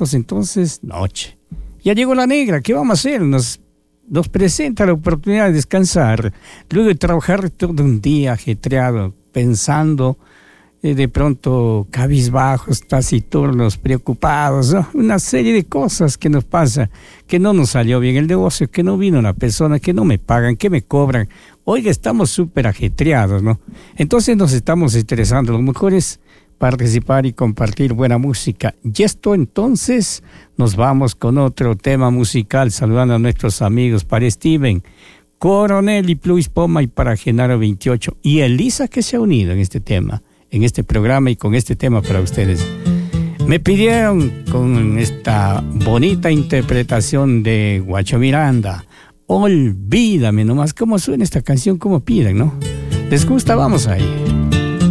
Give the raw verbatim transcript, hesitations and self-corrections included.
ratos, entonces, noche. Ya llegó la negra, ¿qué vamos a hacer? Nos, nos presenta la oportunidad de descansar, luego de trabajar todo un día ajetreado, pensando, eh, de pronto cabizbajos, taciturnos, preocupados, ¿no? Una serie de cosas que nos pasa, que no nos salió bien el negocio, que no vino una persona, que no me pagan, que me cobran. Oiga, estamos súper ajetreados, ¿no? Entonces nos estamos estresando. Lo mejor es participar y compartir buena música. Y esto entonces nos vamos con otro tema musical, saludando a nuestros amigos para Steven, Coronel y Pluis Poma, y para Genaro veintiocho y Elisa, que se ha unido en este tema, en este programa y con este tema para ustedes. Me pidieron con esta bonita interpretación de Guacho Miranda, Olvídame nomás. ¿Cómo suena esta canción? ¿Cómo piden, no? ¿Les gusta? Vamos ahí.